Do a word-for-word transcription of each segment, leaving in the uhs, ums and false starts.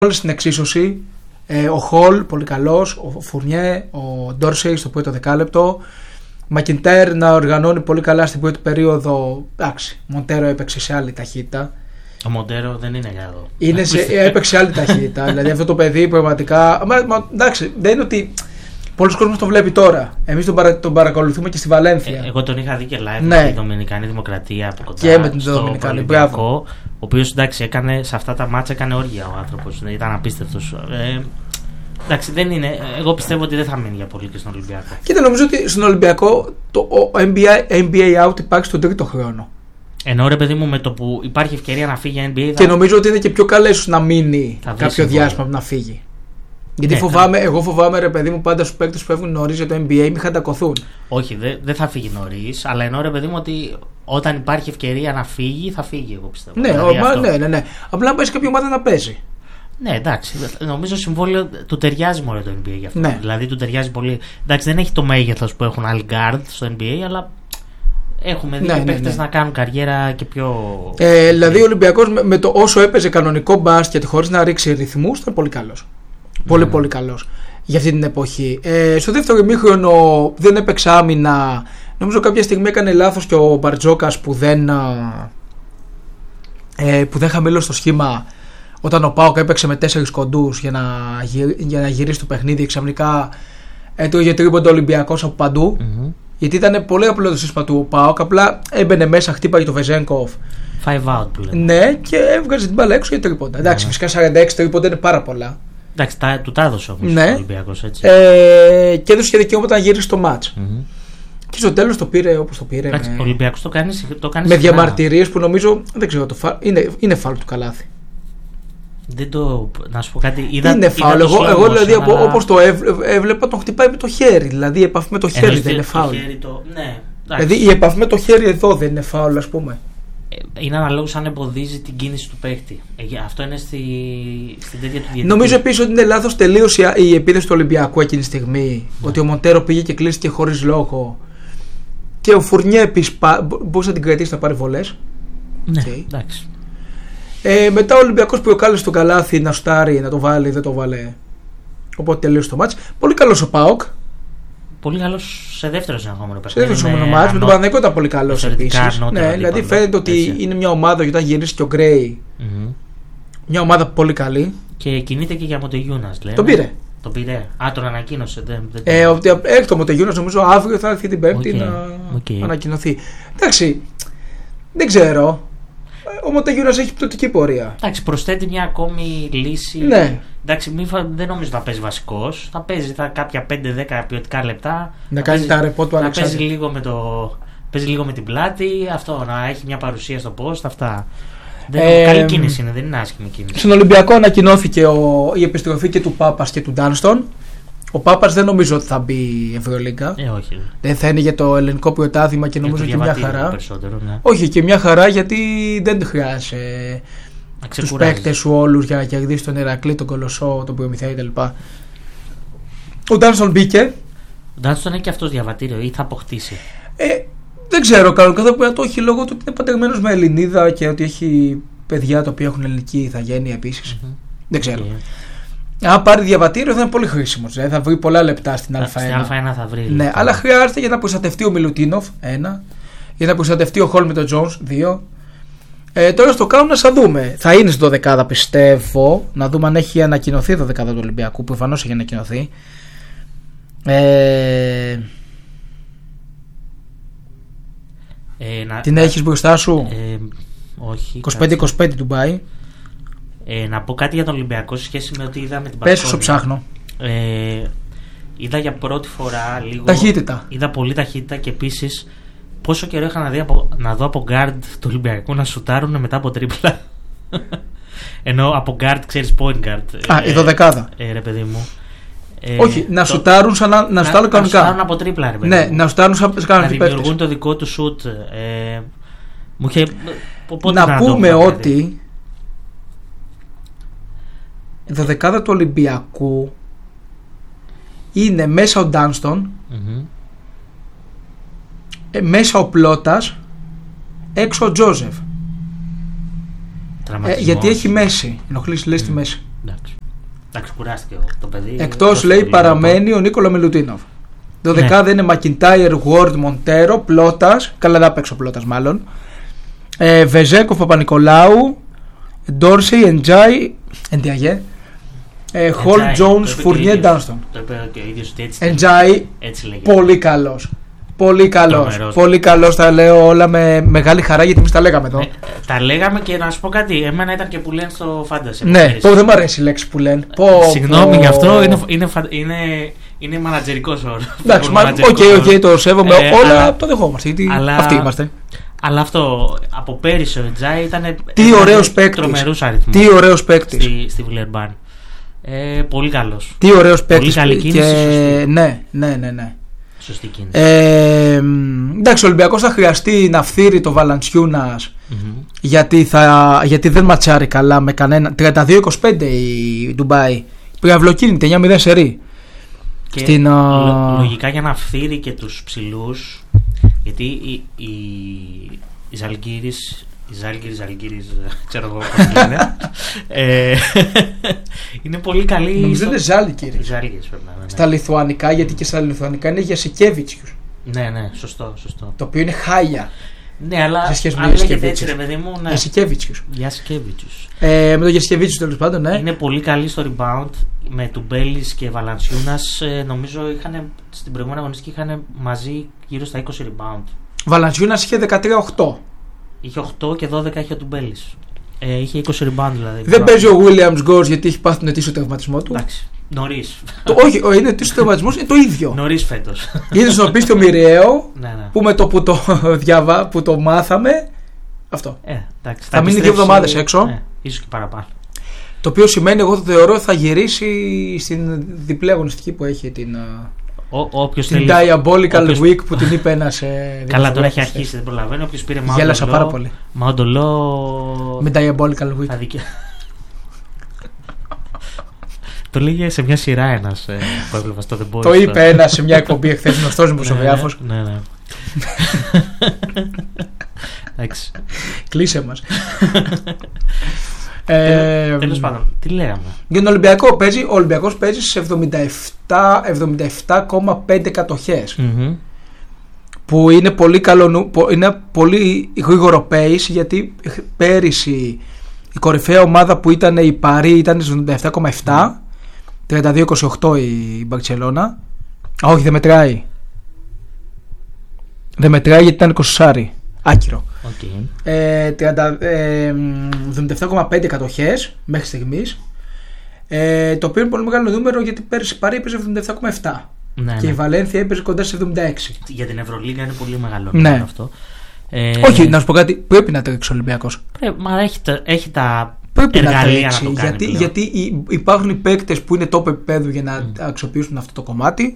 στην εξίσωση. Ε, ο Χολ πολύ καλός, ο Φουρνιέ, ο Ντόρσεϊ στο πρώτο δεκάλεπτο. Μακιντέρ να οργανώνει πολύ καλά στην πρώτη περίοδο. Εντάξει, Μοντέρο έπαιξε σε άλλη ταχύτητα. Ο Μοντέρο δεν είναι για εδώ. Είναι σε, έπαιξε σε άλλη ταχύτητα. Δηλαδή αυτό το παιδί πραγματικά. Μα, μα, εντάξει, δεν είναι ότι πολλοί κόσμος τον βλέπει τώρα. Εμείς τον, παρα, τον παρακολουθούμε και στη Βαλένθια. Ε, εγώ τον είχα δει και live ναι. με τη Δομινικανή Δημοκρατία από κοντά. Και με την Δομινικανή, μπράβο. Ο οποίος εντάξει, έκανε, σε αυτά τα μάτσα έκανε όργια ο άνθρωπος. Ήταν απίστευτος. Ε, εντάξει, δεν είναι. Εγώ πιστεύω ότι δεν θα μείνει για πολύ και στον Ολυμπιακό. Κοίτα, νομίζω ότι στον Ολυμπιακό το N B A out υπάρχει στον τρίτο χρόνο. Ενώ ρε παιδί μου, με το που υπάρχει ευκαιρία να φύγει N B A. Θα... Και νομίζω ότι είναι και πιο καλές να μείνει κάποιο διάστημα που να φύγει. Γιατί ναι, φοβάμαι, θα... εγώ φοβάμαι ρε παιδί μου πάντα στους παίκτες που φεύγουν νωρίς για το N B A μην χαντακωθούν. Όχι, δεν δε θα φύγει νωρίς, αλλά ενώ ρε παιδί μου ότι όταν υπάρχει ευκαιρία να φύγει, θα φύγει, εγώ πιστεύω. Ναι, δηλαδή ο, ναι, ναι, ναι. Απλά να παίζει κάποια ομάδα να παίζει. Ναι, εντάξει. Νομίζω συμβόλαιο του ταιριάζει μόνο το N B A γι' αυτό. Ναι. Δηλαδή του ταιριάζει πολύ. Εντάξει, δεν έχει το μέγεθος που έχουν άλλοι guard στο N B A, αλλά έχουμε δει ναι, και ναι, παίκτες ναι. να κάνουν καριέρα και πιο. Ε, δηλαδή ο Ολυμπιακός με, με το όσο έπαιζε κανονικό μπάσκετ χωρίς να ρίξει ρυθμούς ήταν πολύ καλός. Πολύ, mm. πολύ καλός για αυτή την εποχή. Ε, στο δεύτερο ημίχρονο δεν έπαιξε άμυνα. Νομίζω κάποια στιγμή έκανε λάθος και ο Μπαρτζόκας που δεν, ε, που δεν χαμήλωσε το σχήμα όταν ο ΠΑΟΚ έπαιξε με τέσσερις κοντούς για να, για να γυρίσει το παιχνίδι. Ξαφνικά έτρωγε τρίποντο Ολυμπιακός από παντού. Mm-hmm. Γιατί ήταν πολύ απλό το σύστημα του ΠΑΟΚ. Απλά έμπαινε μέσα, χτύπαγε το Βεζένκοφ. Five out που λέμε. Ναι, και έβγαζε την μπάλα έξω για τρίποντα. Εντάξει, mm-hmm. φυσικά σαράντα έξι τρίποντα είναι πάρα πολλά. Εντάξει, τα, του τα έδωσε όμως ναι. ο Ολυμπιακός έτσι. Ε, και έδωσε και δικαιώματα να γυρίσει το μάτς. Mm-hmm. Και στο τέλος το πήρε όπως το πήρε. Εντάξει, με... ο Ολυμπιακός το κάνει, το κάνει με διαμαρτυρίες που νομίζω. Δεν ξέρω, το φα... είναι, είναι φάουλ του καλάθι. Δεν το. Να σου πω κάτι. Είδα, είναι φάουλ. Εγώ, εγώ δηλαδή αλλά... όπως το έβλεπα τον χτυπάει με το χέρι. Δηλαδή η επαφή με το χέρι Εννοείται, δεν είναι φάουλ. Το... Ναι, δηλαδή η επαφή με το χέρι εδώ δεν είναι φάουλ, ας πούμε. Είναι αναλόγως αν εμποδίζει την κίνηση του παίκτη. Ε, αυτό είναι στη, στην τέτοια του διαιτητή. Νομίζω επίσης ότι είναι λάθος τελείως η, η επίθεση του Ολυμπιακού εκείνη τη στιγμή. Ναι. Ότι ο Μοντέρο πήγε και κλείστηκε χωρίς λόγο. Και ο Φουρνιέ επίσης μπορούσε να την κρατήσει να πάρει βολές. Ναι, okay. εντάξει. Ε, μετά ο Ολυμπιακός προκάλεσε τον καλάθι να στάρει, να το βάλει, δεν το βάλε. Οπότε τελείωσε το μάτς. Πολύ καλός ο ΠΑΟΚ. Πολύ καλός σε δεύτερο συνεχόμενο παιχνίδι. Σε δεύτερο συνεχόμενο μάτς. Με τον Παναθηναϊκό ήταν πολύ καλός επίσης. Ναι, δηλαδή φαίνεται ότι έτσι. Είναι μια ομάδα όταν γυρίσει και ο Γκρέι. Mm-hmm. Μια ομάδα πολύ καλή. Και κινείται και για Μοντεγιούνας. Τον πήρε. Τον πήρε. Α, τον ανακοίνωσε. Δεν, δεν ε, ότι έρχεται το Μοντεγιούνας, νομίζω αύριο θα έρθει την Πέμπτη okay. να okay. ανακοινωθεί. Εντάξει, δεν ξέρω. Ο Μοντεγιούνας έχει πτωτική πορεία. Εντάξει, προσθέτει μια ακόμη λύση. Ναι. Εντάξει, μη, δεν νομίζω θα παίζει βασικός. Θα παίζει θα, κάποια πέντε δέκα ποιοτικά λεπτά. Να κάνει τα ρεπό του Αλεξάνδρου. Να παίζει λίγο, με το, παίζει λίγο με την πλάτη. Αυτό, να έχει μια παρουσία στο post. Αυτά. Δεν, ε, καλή κίνηση είναι, δεν είναι άσχημη κίνηση. Στον Ολυμπιακό ανακοινώθηκε ο, η επιστροφή και του Πάπας και του Ντάνστον. Ο Πάπας δεν νομίζω ότι θα μπει η Ευρωλίγκα. Ε, όχι. Δεν θα είναι για το ελληνικό πρωτάθλημα και νομίζω και μια χαρά. Ναι. Όχι, και μια χαρά γιατί δεν χρειάζεται τους παίκτες σου όλους για να κερδίσει τον Ηρακλή, τον Κολοσσό, τον Προμηθέα κτλ. Ο Ντάνστον μπήκε. Ο Ντάνστον έχει και αυτός διαβατήριο ή θα αποκτήσει. Ε, δεν ξέρω, κανονικά θα το έχει λόγω του ότι είναι παντρεμένος με Ελληνίδα και ότι έχει παιδιά τα οποία έχουν ελληνική ηθαγένεια επίσης. Mm-hmm. Δεν ξέρω. Okay. Αν πάρει διαβατήριο θα είναι πολύ χρήσιμο. Δηλαδή θα βρει πολλά λεπτά στην Α1. Στην Α1 θα βρει. Ναι, αλλά χρειάζεται για να προστατευτεί ο Μιλουτίνοφ. Ένα. Για να προστατευτεί ο Χολ με τον Τζόνς. Δύο. Ε, τώρα στο κάνουν να σα δούμε. Θα είναι στο δωδεκάδα πιστεύω. Να δούμε αν έχει ανακοινωθεί το δωδεκάδα του Ολυμπιακού. Προφανώς έχει ανακοινωθεί. Ε... Ε, να... Την έχεις μπροστά σου? Ε, όχι. είκοσι πέντε είκοσι πέντε Ντουμπάι. Ε, να πω κάτι για τον Ολυμπιακό σε σχέση με ότι είδα με την Πες όσο ψάχνω. Ε, είδα για πρώτη φορά λίγο. Ταχύτητα. Είδα πολύ ταχύτητα και επίσης πόσο καιρό είχα να, δει από, να δω από guard του Ολυμπιακού να σουτάρουν μετά από τρίπλα. Ενώ από guard ξέρεις point guard. Α, ε, η δωδεκάδα. Ε, ρε παιδί μου. Ε, Όχι, να το, σουτάρουν σαν να, να σουτάρουν κανονικά. Να σουτάρουν από τρίπλα, ρε παιδί. Ναι, να σουτάρουν σαν να Να δημιουργούν το δικό του σουτ. Ε, μου είχε, να, να πούμε το, ότι η δωδεκάδα του Ολυμπιακού είναι μέσα ο Ντάνστον, mm-hmm. ε, μέσα ο Πλώτας, έξω ο Τζόζεφ. Ε, γιατί έχει μέση. Ενοχλήσει λέει στη μέση. Εντάξει. Εντάξει, κουράστηκε το παιδί. Εκτός λέει παραμένει ο Νίκολα Μιλουτίνοφ. Δωδεκάδα ναι. είναι Μακιντάιρ, Ward, Μοντέρο, Πλότας. Καλά, δεν παίξω Πλότας μάλλον. Ε, Βεζέκοφ, Παπα-Νικολάου, Ντόρσεϊ, Εντζάι, Εντιαγέ, Χολ, Τζόουνς, Φουρνιέ, Ντάνστον. Το είπε και ο ίδιος ότι έτσι. Εντζάι, πολύ καλός. Πολύ καλός. Πολύ καλός, τα λέω όλα με μεγάλη χαρά γιατί εμείς τα λέγαμε εδώ. Ε, τα λέγαμε και να σου πω κάτι. Εμένα ήταν και που λένε στο Fantasy. Ναι, πω, δεν μου αρέσει η λέξη που λένε. Συγγνώμη γι' αυτό. Είναι, είναι, είναι, είναι μανατζερικός όρο. Εντάξει, οκ, οκ, το σέβομαι. Ε, όλα αλλά, το δεχόμαστε. Γιατί αλλά, αυτοί είμαστε. Αλλά αυτό από πέρυσι ο Εντζάι ήταν. Τι ωραίος παίκτης. Τρομερούς αριθμούς. Τι ωραίος παίκτης. Στη, στη Βιλερμπάν. Ε, πολύ καλός. Τι ωραίος παίκτης. Πολύ καλή κίνηση. Και... Ναι, ναι, ναι, ναι. Σωστή κίνηση. Ε, εντάξει, ο Ολυμπιακός θα χρειαστεί να φθείρει το Valanciunas mm-hmm. γιατί, θα, γιατί δεν ματσάρει καλά με κανένα. τριάντα δύο είκοσι πέντε η Ντουμπάι. Πυραυλοκίνητη εννιά μηδέν σερί. Και Στην, λο, λογικά για να φθείρει και τους ψηλούς. Γιατί η, η, η Ζαλγκύρης. Η Ζάλγκυρης, Ζαλγκύρης, ξέρω εγώ πώς είναι. ε, είναι πολύ καλή. Νομίζω είναι Ζάλγκυρης. Ζάλγκυρης πρέπει να είναι. Στα λιθουανικά, γιατί και στα λιθουανικά είναι Γιασικέβιτσιους. Ναι, ναι, σωστό, σωστό. Το οποίο είναι χάλια. Ναι, αλλά σε σχέση με αν λέγεται έτσι ρε παιδί μου, ναι. Γιασικέβιτσιους. Γιασικέβιτσιους. Ε, με το Γιασικέβιτσιους τέλος πάντων, ναι. Είναι πολύ καλή στο rebound. Με Τουμπέλης και Valanciunas ε, νομίζω είχαν, στην προηγούμενη αγωνιστική είχαν μαζί γύρω στα είκοσι rebound. Valanciunas είχε δεκατρία οκτώ. Είχε οκτώ και δώδεκα είχε ο Τουμπέλης. Ε, είχε είκοσι rebound δηλαδή. Δεν παίζει ο Williams Goss γιατί έχει πάθει τον ετήσιο τραυματισμό του. Εντάξει. Νωρίς. Το, όχι, ο ετήσιο τραυματισμό είναι το ίδιο. Νωρίς φέτος. Είδε στον πίστιο Μοιραίο ναι, ναι. που με το που το, διαβα, που το μάθαμε. Αυτό. Ε, εντάξει, θα, θα μείνει δύο εβδομάδες έξω. Ε, ίσως και παραπάνω. Το οποίο σημαίνει, εγώ το θεωρώ, θα γυρίσει στην διπλή αγωνιστική που έχει την. Ο, την θέλει, Diabolical όποιος... Week που την είπε ένας. Ε, καλά, τώρα έχει αρχίσει, δεν προλαβαίνω. Όποιος πήρε Μάουντολό. Γέλασα πάρα πολύ. Μάουντολό. Με Diabolical Week. Θα δικαι... Το λέγε σε μια σειρά ένας ε, που έβλεπα στο The Boys. Το είπε ένας σε μια εκπομπή εχθές, γνωστός δημοσιογράφος. Ναι, ναι. Εντάξει. Κλείσε μας. Ε, Τέλος πάντων, τι λέγαμε. Για τον Ολυμπιακό παίζει, ο Ολυμπιακός παίζει σε εβδομήντα επτά κόμμα πέντε κατοχές. Mm-hmm. Που είναι πολύ καλό, είναι πολύ γρήγορο pace, γιατί πέρυσι η κορυφαία ομάδα που ήταν η Παρί ήταν σε εβδομήντα επτά κόμμα επτά, τριάντα δύο είκοσι οκτώ η Μπαρτσελώνα. Όχι, δεν μετράει. Δεν μετράει γιατί ήταν είκοσι. Άκυρο. Okay. Ε, τριάντα, ε, εβδομήντα επτά κόμμα πέντε κατοχές μέχρι στιγμής. Ε, το οποίο είναι πολύ μεγάλο νούμερο γιατί πέρυσι Παρί έπαιζε εβδομήντα επτά κόμμα επτά. Ναι, και ναι. η Βαλένθια έπαιζε κοντά σε εβδομήντα έξι. Για την Ευρωλίγα είναι πολύ μεγάλο νούμερο ναι. αυτό. Ε, Όχι, να σου πω κάτι. Πρέπει να τρέξει ο Ολυμπιακός. Μα έχει τα, έχει τα πρέπει εργαλεία να, τρέξει, να το κάνει. Γιατί, γιατί υπάρχουν οι παίκτες που είναι top επίπεδου για να mm. αξιοποιήσουν αυτό το κομμάτι.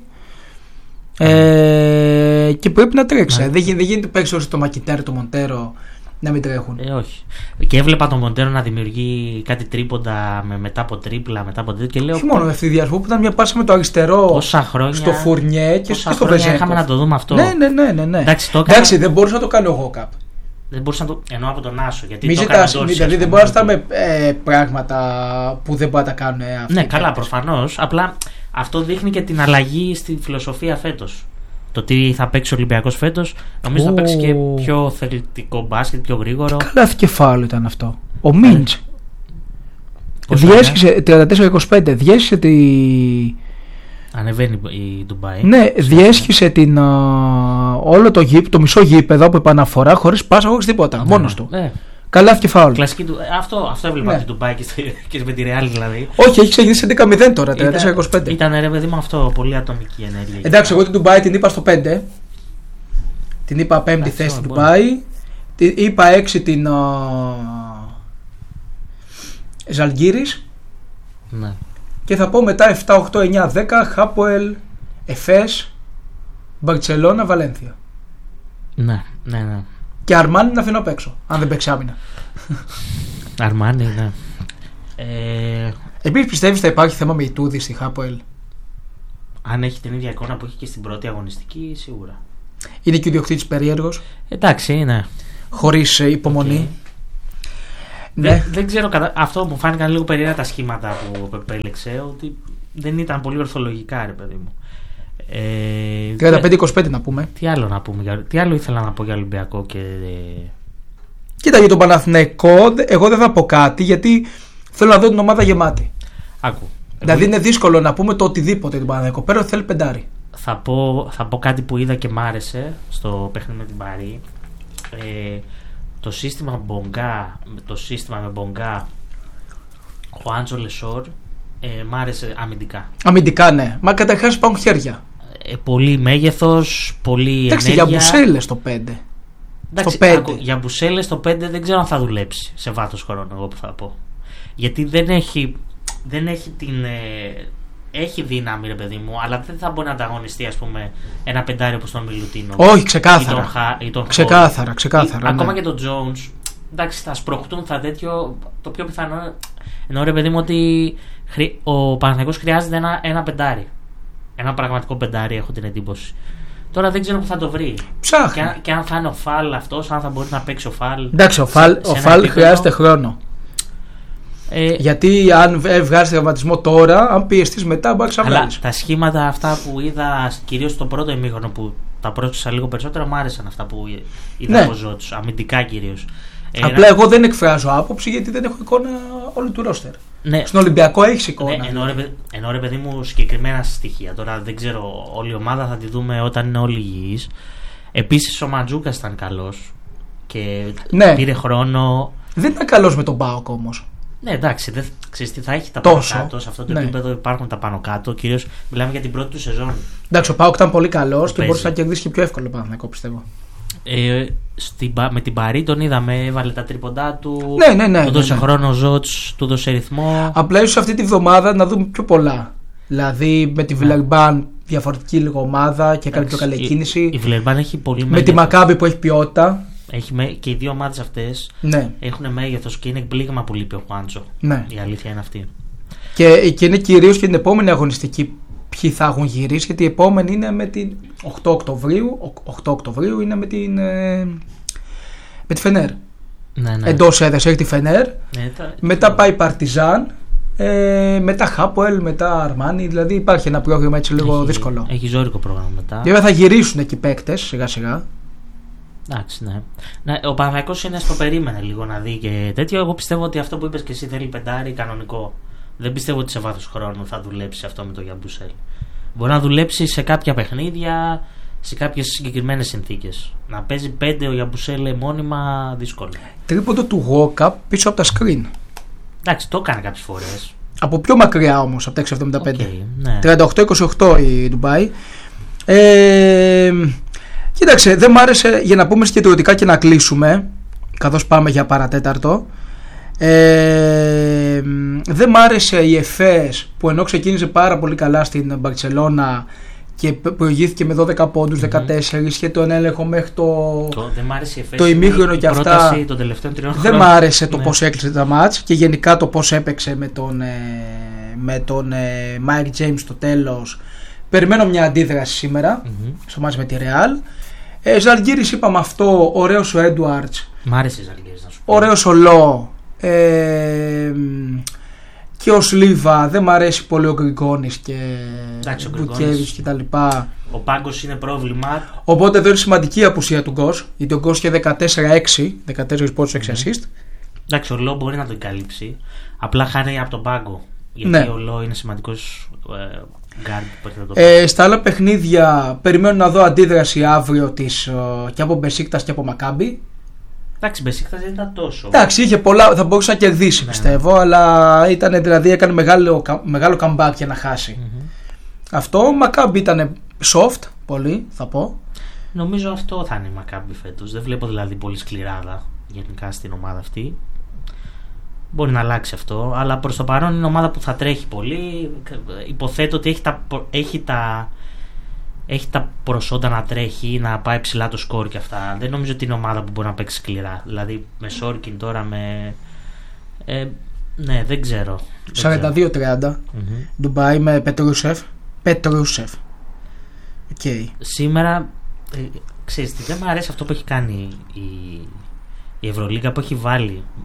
Ε, και πρέπει να τρέξει. Ναι. Δεν, δεν γίνεται παίξει όσο το Μακιτέρ, το Μοντέρο να μην τρέχουν. Ε, όχι. Και έβλεπα τον Μοντέρο να δημιουργεί κάτι τρίποντα με, μετά από τρίπλα, μετά από τρίπλα. Και λέω. Όχι μόνο ευθυδιασμό που ήταν μια πάσα με το αριστερό πόσα χρόνια, στο Φουρνιέ και στο Βεζέκοφ. Είχαμε να το δούμε αυτό. Ναι, ναι, ναι. ναι, ναι. Εντάξει, το έκανα... Εντάξει, δεν μπορούσα να το κάνω εγώ κάπου. Δεν μπορούσα να το. Εννοώ από τον Άσο. Γιατί μη το ζητάς, δηλαδή δεν μπορεί να στάμε ε, πράγματα που δεν μπορεί να τα κάνουν αυτοί. Ναι, καλά, προφανώς. Απλά αυτό δείχνει και την αλλαγή στη φιλοσοφία φέτος. Το τι θα παίξει ο Ολυμπιακός φέτος, νομίζω oh. θα παίξει και πιο θελητικό μπάσκετ, πιο γρήγορο. Καλά κεφάλαιο ήταν αυτό. Ο Μίντς διέσχισε τριάντα τέσσερα είκοσι πέντε, διέσχισε τη. Ανεβαίνει η Ντουμπάι. Ναι, διέσχισε την, uh, όλο το, γήπ, το μισό γήπεδο από επαναφορά χωρίς πάσα, χωρίς τίποτα. Ναι, μόνος του. Ναι. Καλά και φάουλ. Κλασική του. Αυτό, αυτό έβλεπα ναι. την Ντουμπάι και, και με τη Ρεάλ δηλαδή. Όχι, έχει ξεκινήσει έντεκα μηδέν τώρα, τριάντα τέσσερα είκοσι πέντε. Ήταν ρε παιδί μου αυτό, πολύ ατομική ενέργεια. Εντάξει, εγώ την Ντουμπάι την είπα στο πέντε. Την είπα πέμπτη θέση στην Ντουμπάι. Την είπα έξι την uh, Ζαλγκύρης. Ναι. Και θα πω μετά επτά, οκτώ, εννιά, δέκα Χάποελ, Εφές, Μπαρτσελώνα, Βαλένθια. Ναι, ναι, ναι. Και Αρμάνι να αφήνω απ' έξω, αν δεν παίξει άμυνα. Αρμάνι, ναι. Ε... Επίσης πιστεύεις θα υπάρχει θέμα με Ιτούδη στη Χάποελ? Αν έχει την ίδια εικόνα που έχει και στην πρώτη αγωνιστική, σίγουρα. Είναι και ο ιδιοκτήτης περίεργος. Εντάξει, είναι. Χωρίς υπομονή. Ναι. Δεν, δεν ξέρω, κατα... αυτό μου φάνηκαν λίγο περίεργα τα σχήματα που επέλεξε, ότι δεν ήταν πολύ ορθολογικά, ρε παιδί μου. Ε, τριάντα πέντε είκοσι πέντε να πούμε. Τι άλλο να πούμε, για... τι άλλο ήθελα να πω για Ολυμπιακό και. Κοίτα, για τον Παναθηναϊκό, εγώ δεν θα πω κάτι γιατί θέλω να δω την ομάδα γεμάτη. Άκου. Δηλαδή εγώ... είναι δύσκολο να πούμε το οτιδήποτε τον Παναθηναϊκό. Πέρα θέλει πεντάρι. Θα πω, θα πω κάτι που είδα και μ' άρεσε στο παιχνίδι με την Παρί. Ε, το σύστημα Μπογκά, το σύστημα με Μπογκά, Χουάντσο Λεσόρ, ε, μ' άρεσε αμυντικά. Αμυντικά, ναι. Μα καταρχάς υπάρχουν χέρια. Ε, πολύ μέγεθος, πολύ εντάξει, ενέργεια. για Μπουσέλε στο πέντε. Εντάξει, στο πέντε. Άκου, για Μπουσέλε στο πέντε δεν ξέρω αν θα δουλέψει σε βάθος χρόνου, εγώ που θα πω. Γιατί δεν έχει, δεν έχει την. Ε, έχει δύναμη, ρε παιδί μου, αλλά δεν θα μπορεί να ανταγωνιστεί, ας πούμε, ένα πεντάρι όπως τον Μιλουτίνο. Όχι, ξεκάθαρα. Ή τον Χα, ή τον ξεκάθαρα, ξεκάθαρα. Ή, ναι. Ακόμα και τον Jones. Εντάξει, θα σπρωχτούν, θα τέτοιο. Το πιο πιθανό. Εννοώ, ρε παιδί μου, ότι χρη, ο Παναθηναϊκός χρειάζεται ένα, ένα πεντάρι. Ένα πραγματικό πεντάρι, έχω την εντύπωση. Τώρα δεν ξέρω που θα το βρει. Ψάχνει. Και, αν, και αν θα είναι ο Φαλ αυτός, αν θα μπορεί να παίξει ο Φαλ. Εντάξει, ο Φαλ, ο Φαλ χρειάζεται χρόνο. Ε, Γιατί αν βγάζει τραυματισμό τώρα, αν πιεστεί μετά, μπορεί να αλλά ξαβγάλει. τα σχήματα αυτά που είδα, κυρίως στο πρώτο ημίχρονο που τα πρόσεξα λίγο περισσότερο, μου άρεσαν αυτά που είδα ναι. από Ζώτς, αμυντικά κυρίως. Απλά εγώ δεν εκφράζω άποψη γιατί δεν έχω εικόνα όλου του ρόστερ. Ναι. Στον Ολυμπιακό έχει εικόνα. Ναι, ενώ, ρε, ενώ ρε παιδί μου συγκεκριμένα στοιχεία. Τώρα δεν ξέρω, όλη η ομάδα θα τη δούμε όταν είναι όλοι υγιείς. Επίσης ο Μαντζούκας ήταν καλός και ναι. πήρε χρόνο. Δεν ήταν καλός με τον Πάοκ όμως. Ναι, εντάξει, δεν ξέρεις τι θα έχει τα τόσο. Πάνω κάτω. Σε αυτό το ναι. επίπεδο υπάρχουν τα πάνω κάτω. Κυρίως μιλάμε για την πρώτη του σεζόν. Εντάξει, ο Πάοκ ήταν πολύ καλός και παίζει. μπορούσε να κερδίσει και πιο εύκολο Παναθηναϊκό, πιστεύω. Ε, στην, με την Παρί τον είδαμε, έβαλε τα τρίποντά του. Ναι, ναι, ναι. Του δώσε ναι, ναι. χρόνο ο Ζώτς, του δώσε ρυθμό. Απλά ίσως αυτή τη βδομάδα να δούμε πιο πολλά. Δηλαδή με τη Βιλερμπάν διαφορετική λίγο ομάδα και κάνει πιο καλή κίνηση. Η, η Βιλερμπάν έχει πολύ με μέγεθος. τη Μακάμπι που έχει ποιότητα. Έχει με, και οι δύο ομάδες αυτές ναι. έχουν μέγεθος και είναι πλήγμα που λείπει ο Χουάντσο. Ναι. Η αλήθεια είναι αυτή. Και, και είναι κυρίως και την επόμενη αγωνιστική ποιοι θα έχουν γυρίσει, γιατί η επόμενη είναι με την οκτώ Οκτωβρίου. οκτώ Οκτωβρίου είναι με την. Ε, με τη Φενέρ. Ναι, ναι. Εντός έδρας έχει τη Φενέρ. Ναι, τα... Μετά πάει Παρτιζάν. Ε, μετά Χάποελ, μετά Αρμάνι. Δηλαδή υπάρχει ένα πρόγραμμα έτσι λίγο έχει, δύσκολο. Έχει ζώρικο πρόγραμμα μετά. Βέβαια θα γυρίσουν εκεί παίκτες σιγά σιγά. Εντάξει, ναι. ναι. Ο Παναθηναϊκός είναι στο περίμενε λίγο να δει και τέτοιο. Εγώ πιστεύω ότι αυτό που είπες και εσύ θέλει πεντάρι κανονικό. Δεν πιστεύω ότι σε βάθος χρόνου θα δουλέψει αυτό με το Γιαμπουσέλ. Μπορεί να δουλέψει σε κάποια παιχνίδια, σε κάποιες συγκεκριμένες συνθήκες. Να παίζει πέντε ο Γιαμπουσέλ μόνιμα δύσκολο. Τρίποντο του Γόκαπ πίσω από τα screen. Εντάξει, το έκανε κάποιες φορές. Από πιο μακριά όμως, από τα έξι εβδομήντα πέντε. Okay, ναι. τριάντα οκτώ είκοσι οκτώ η Ντουμπάι. Ε, κοίταξε, δεν μ' άρεσε, για να πούμε συγκεντρωτικά και να κλείσουμε, καθώς πάμε για παρατέταρτο. Ε, δεν μ' άρεσε η Εφές που ενώ ξεκίνησε πάρα πολύ καλά στην Μπαρτσελώνα και προηγήθηκε με δώδεκα πόντους, mm-hmm. δεκατέσσερα, είχε τον έλεγχο μέχρι το, το, δεν μ' άρεσε η Εφές, το ημίχρονο και αυτά. Των τελευταίων τριών δεν χρόνων. μ' άρεσε το ναι. πώς έκλεισε τα μάτς και γενικά το πώς έπαιξε με τον, με τον Μάικ Τζέιμς στο τέλος. Περιμένω μια αντίδραση σήμερα mm-hmm. στο μάτς με τη Ρεάλ. ε, Ζαλγκίρις είπαμε αυτό, ωραίος ο Έντουαρτς, μ' άρεσε η Ζαλγκίρις να σου πω. ωραίος ο Λό. Ε, και ο Σλίβα, δεν μ' αρέσει πολύ ο Γκριγκόνης και ο Μπουκέβιτς και τα λοιπά. Ο πάγκος είναι πρόβλημα. Οπότε εδώ είναι σημαντική η απουσία του Γκος, γιατί ο Γκος είχε δεκατέσσερα έξι, δεκατέσσερα πόντους, έξι mm-hmm. assist. Εντάξει, ο Λό μπορεί να τον καλύψει. Απλά χάνει από τον πάγκο. Γιατί ναι. ο Λό είναι σημαντικός ε, guard που έχει να το πει. Ε, στα άλλα παιχνίδια περιμένω να δω αντίδραση αύριο της, και από Μπεσίκτας και από Μακάμπι. Εντάξει, Μπεσίκτας δεν ήταν τόσο. Εντάξει, είχε πολλά, θα μπορούσε να κερδίσει ναι, πιστεύω, ναι. αλλά ήταν, δηλαδή έκανε μεγάλο, μεγάλο comeback για να χάσει. Mm-hmm. Αυτό, Μακάμπι ήταν soft, πολύ θα πω. Νομίζω αυτό θα είναι η Μακάμπι φέτος. Δεν βλέπω δηλαδή πολύ σκληράδα γενικά στην ομάδα αυτή. Μπορεί να αλλάξει αυτό, αλλά προς το παρόν είναι ομάδα που θα τρέχει πολύ. Υποθέτω ότι έχει τα, έχει τα, έχει τα προσόντα να τρέχει, να πάει ψηλά το σκορ και αυτά. Δεν νομίζω ότι είναι ομάδα που μπορεί να παίξει σκληρά. Δηλαδή με Σόρκιν τώρα, με. Ε, ναι, δεν ξέρω. σαράντα δύο τριάντα. Mm-hmm. Ντουμπάι με Πετρούσεφ. Πετρούσεφ. Okay. Σήμερα, ε, ξέρεις τι, δεν μου αρέσει αυτό που έχει κάνει η, η Ευρωλίγα, που έχει βάλει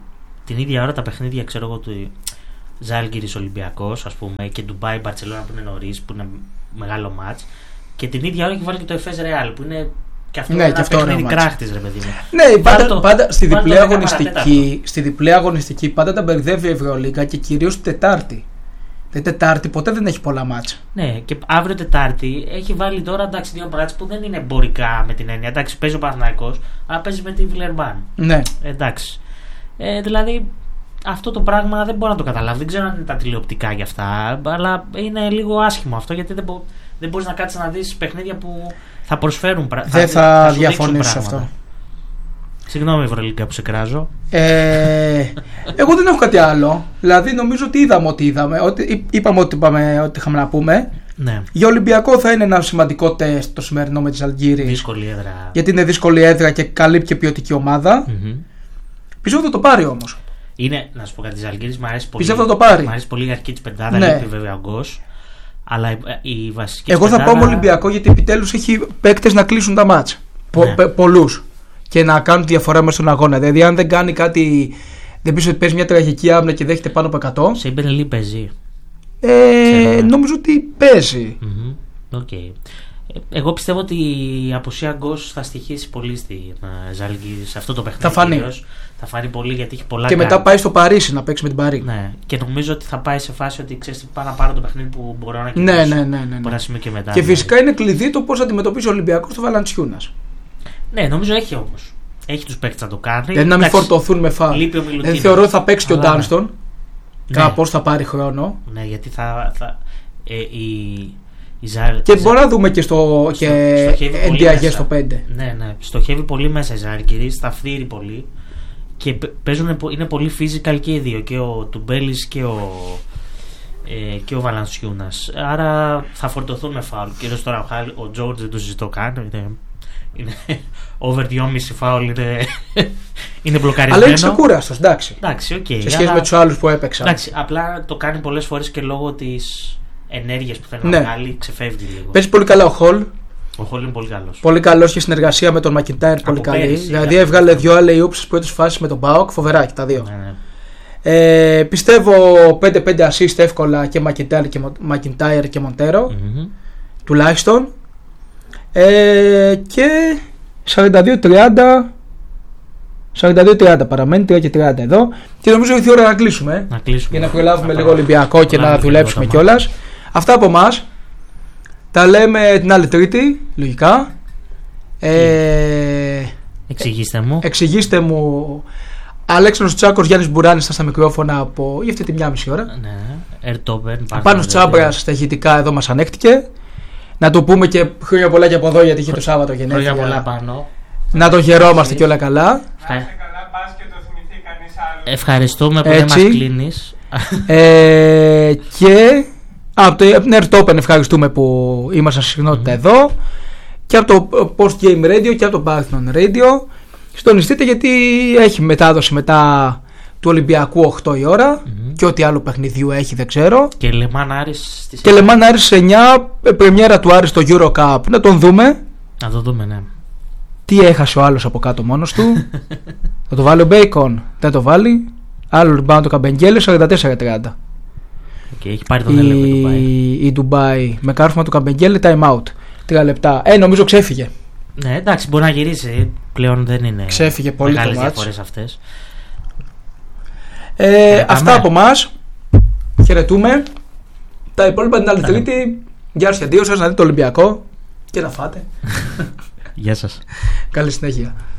την ίδια ώρα τα παιχνίδια, ξέρω εγώ, του Ζάλγκιρις Ολυμπιακός, ας πούμε, και Ντουμπάι Μπαρτσελόνα που είναι νωρίς, που είναι μεγάλο μάτς. Και την ίδια ώρα έχει βάλει και το Εφές Ρεάλ που είναι. Και αυτό ναι, είναι και ένα παιχνίδι κράχτης, ρε παιδί μου. Ναι, πάντα, το, πάντα στη, διπλή αγωνιστική, στη διπλή αγωνιστική πάντα τα μπερδεύει η Ευρωλίγκα και κυρίως την Τετάρτη. Την Τετάρτη ποτέ δεν έχει πολλά μάτσα. Ναι, και αύριο Τετάρτη έχει βάλει τώρα εντάξει, δύο μάτσα που δεν είναι εμπορικά με την έννοια. Εντάξει, παίζει ο Παναθηναϊκός, αλλά παίζει με τη Βιλερμπάν. Ναι. Εντάξει. Ε, δηλαδή αυτό το πράγμα δεν μπορώ να το καταλάβω. Δεν ξέρω αν είναι τα τηλεοπτικά για αυτά, αλλά είναι λίγο άσχημο αυτό γιατί δεν, μπο, δεν μπορεί να κάτσει να δει παιχνίδια που θα προσφέρουν πράγματα. Δεν θα, θα διαφωνήσω σε αυτό. Συγγνώμη, Ευρωλίγκα, που σε κράζω. Ε, εγώ δεν έχω κάτι άλλο. Δηλαδή, νομίζω ότι είδαμε ό,τι είδαμε. Ότι, είπαμε ό,τι, είπαμε, ό,τι είχαμε να πούμε. Ναι. Για Ολυμπιακό θα είναι ένα σημαντικό τεστ το σημερινό με τη Ζαλγκίρις. Δύσκολη έδρα. Γιατί είναι δύσκολη έδρα και καλή και ποιοτική ομάδα. Mm-hmm. Πιστεύω θα το πάρει όμως. Είναι, να σου πω κάτι, τη Ζαλγκίρις μου αρέσει πολύ. Πιστεύω θα το πάρει. Μ' αρέσει πολύ η αρχή τη πεντάδα. Ναι. Λείπει βέβαια ο Γκος. Αλλά η, η βασική. Εγώ θα πεντάδα... πάω με Ολυμπιακό γιατί επιτέλους έχει παίκτες να κλείσουν τα μάτς. Ναι. Πο, πολλούς. Και να κάνουν τη διαφορά μέσα στον αγώνα. Δηλαδή, αν δεν κάνει κάτι. Δεν πει ότι παίζει μια τραγική άμυνα και δέχεται πάνω από εκατό. Σε Μπενελή παίζει. Ε, νομίζω ότι παίζει. Mm-hmm. Okay. Εγώ πιστεύω ότι η απουσία Γκος θα στοιχήσει πολύ στη Ζάλγκιρις σε αυτό το παιχνίδι. Θα φανεί. Κυρίως. Θα φανεί πολύ γιατί έχει πολλά. Και κάνει. μετά πάει στο Παρίσι να παίξει με την Παρί. Ναι. Και νομίζω ότι θα πάει σε φάση ότι ξέρει πάω να πάρω το παιχνίδι που μπορώ να κερδίσω. κερδίσω. Ναι, ναι, ναι. ναι, ναι. Μπορεί να και μετά. Και ναι. φυσικά είναι κλειδί το πώς αντιμετωπίζει ο Ολυμπιακός στο Βαλαντσιούνας. Ναι, νομίζω έχει όμως. Έχει τους παίκτες να το κάνει. Δηλαδή να μην φορτωθούν με φάουλ. Δηλαδή θεωρώ ότι θα παίξει και ο Ντάνστον. Ναι. Κάπως θα πάρει χρόνο. Ναι, γιατί θα. θα ε, η, η Ζα... Και μπορούμε να δούμε και στο, στο, και ενδιαγές στο πέντε. Ναι, ναι. Στοχεύει πολύ μέσα η Ζάλγκιρις, θα φθείρει πολύ. Και παίζουν, είναι πολύ physical και οι δύο. Και ο Τουμπέλης και ο, ε, και ο Βαλαντσιούνας. Άρα θα φορτωθούν με φάουλ. Κυρίως τώρα ο Τζόρτζ δεν το συζητώ καν. Είναι, είναι over δυόμισι φάουλ. Είναι, είναι μπλοκαρισμένο. Αλλά είναι ξεκούραστος, εντάξει. εντάξει okay, σε σχέση αλλά, με τους άλλους που έπαιξαν. Εντάξει, απλά το κάνει πολλές φορές και λόγω της ενέργειας που θέλει ναι. να βγάλει, ξεφεύγει λίγο. Παίζει πολύ καλά ο Χολ. Ο Χολ είναι πολύ καλός. Πολύ καλός και συνεργασία με τον Μακιντάιρ πολύ καλή. Πέρυσι, δηλαδή έβγαλε δύο alley-oops στις πρώτες φάσεις με τον Μπάουκ. Φοβερά και τα δύο. Ναι, ναι. Ε, πιστεύω πέντε πέντε assist εύκολα και Μακιντάιρ και, Μακιντάιρ και Μοντέρο. Mm-hmm. Τουλάχιστον. Ε, και σαράντα δύο τριάντα σαράντα δύο τριάντα παραμένει, τρία και τριάντα εδώ. Και νομίζω ήρθε η ώρα να κλείσουμε. Να κλείσουμε. Για να προλάβουμε λίγο Ολυμπιακό και να δουλέψουμε κιόλας. Αυτά από εμάς. Τα λέμε την άλλη Τρίτη, λογικά. Ε, εξηγήστε μου. Εξηγήστε μου. Αλέξανδρος Τσάκος, Γιάννης Μπουράνης στα μικρόφωνα από για αυτή τη μία μισή ώρα. Ναι, Ερτόπεν. Πάνος Τσάμπρας στα ηχητικά εδώ μας ανέχτηκε. Να το πούμε και χρόνια πολλά και από εδώ γιατί είχε το Σάββατο γενέθλια. Χρόνια πολλά πάνω. Να τον χαιρόμαστε και όλα καλά. Να είστε καλά, πας και το θυμηθεί κανείς άλλο. Ευχαριστούμε που δεν μας κλείνεις. ε, και από το Ερτόπεν ευχαριστούμε που ήμασταν στη συχνότητα mm-hmm. εδώ. Και από το Post Game Radio και από το Parthenon Radio. Συντονιστείτε γιατί έχει μετάδοση μετά του Ολυμπιακού οκτώ η ώρα mm-hmm. και ό,τι άλλο παιχνιδιού έχει δεν ξέρω. Και Λεμάν Άρης στις Και Λεμάν Άρης στις εννιά, πρεμιέρα του Άρης στο Euro Cup. Να τον δούμε. Να τον δούμε, ναι. Τι έχασε ο άλλος από κάτω μόνος του. Θα το βάλει ο Μπέικον. Δεν το βάλει. Άλλο rebound το Καμπεγγέλε σαράντα τέσσερα τριάντα. Okay, έχει πάρει τον έλεγχο η Ντουμπάι. Η Ντουμπάι με κάρφωμα του Καμπεγγέλε time out. Τρία λεπτά. Ε, νομίζω ξέφυγε. Ναι, εντάξει, μπορεί να γυρίσει. Πλέον δεν είναι. Ξέφυγε πολύ μεγάλες το μάτς. διαφορές αυτές. Ε, αυτά από εμάς. Χαιρετούμε. Τα υπόλοιπα την άλλη Τρίτη. Γεια σας και αντίο σας, να δείτε το Ολυμπιακό και να φάτε. Γεια σας. Καλή συνέχεια.